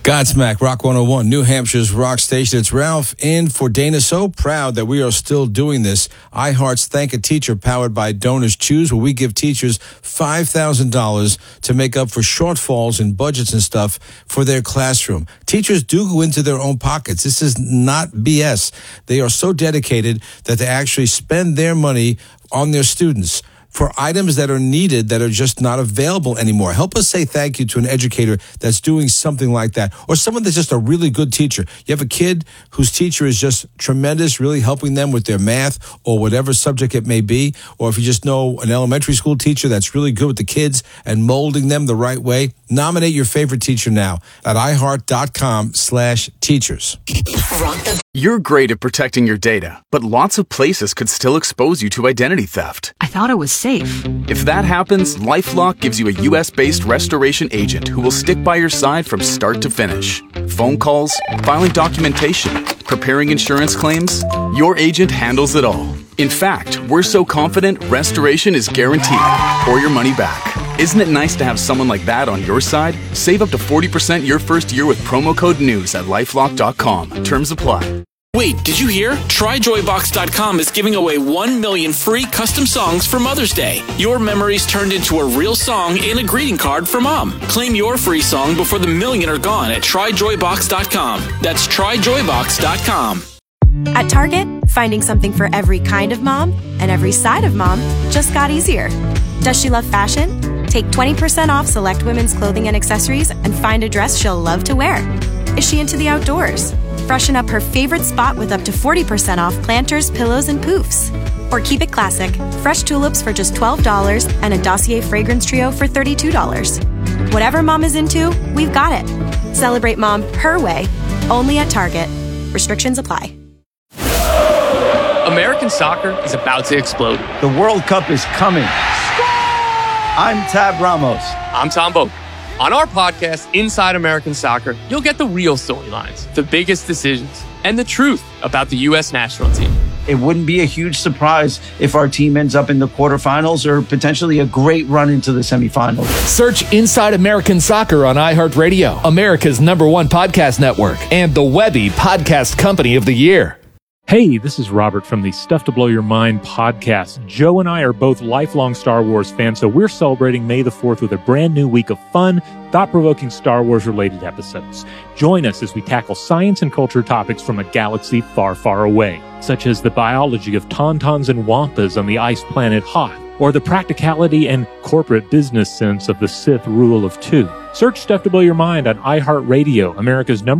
Godsmack, Rock 101, New Hampshire's rock station. It's Ralph in for Dana. So proud that we are still doing this. iHeart's Thank a Teacher, powered by Donors Choose, where we give teachers $5,000 to make up for shortfalls in budgets and stuff for their classroom. Teachers do go into their own pockets. This is not BS. They are so dedicated that they actually spend their money on their students for items that are needed that are just not available anymore. Help us say thank you to an educator that's doing something like that, or someone that's just a really good teacher. You have a kid whose teacher is just tremendous, really helping them with their math or whatever subject it may be, or if you just know an elementary school teacher that's really good with the kids and molding them the right way, nominate your favorite teacher now at iHeart.com/teachers. You're great at protecting your data, but lots of places could still expose you to identity theft. I thought it was safe. If that happens, LifeLock gives you a U.S.-based restoration agent who will stick by your side from start to finish. Phone calls, filing documentation, preparing insurance claims, your agent handles it all. In fact, we're so confident restoration is guaranteed or your money back. Isn't it nice to have someone like that on your side? Save up to 40% your first year with promo code NEWS at LifeLock.com. Terms apply. Wait, did you hear? TryJoyBox.com is giving away 1 million free custom songs for Mother's Day. Your memories turned into a real song in a greeting card for Mom. Claim your free song before the million are gone at TryJoyBox.com. That's TryJoyBox.com. At Target, finding something for every kind of mom and every side of mom just got easier. Does she love fashion? Take 20% off select women's clothing and accessories and find a dress she'll love to wear. Is she into the outdoors? Freshen up her favorite spot with up to 40% off planters, pillows, and poofs. Or keep it classic. Fresh tulips for just $12 and a Dossier fragrance trio for $32. Whatever mom is into, we've got it. Celebrate mom her way, only at Target. Restrictions apply. American soccer is about to explode. The World Cup is coming. I'm Tab Ramos. I'm Tom Boak. On our podcast, Inside American Soccer, you'll get the real storylines, the biggest decisions, and the truth about the U.S. national team. It wouldn't be a huge surprise if our team ends up in the quarterfinals or potentially a great run into the semifinals. Search Inside American Soccer on iHeartRadio, America's #1 podcast network, and the Webby Podcast Company of the Year. Hey, this is Robert from the Stuff to Blow Your Mind podcast. Joe and I are both lifelong Star Wars fans, so we're celebrating May the 4th with a brand new week of fun, thought-provoking Star Wars-related episodes. Join us as we tackle science and culture topics from a galaxy far, far away, such as the biology of tauntauns and wampas on the ice planet Hoth, or the practicality and corporate business sense of the Sith rule of two. Search Stuff to Blow Your Mind on iHeartRadio, America's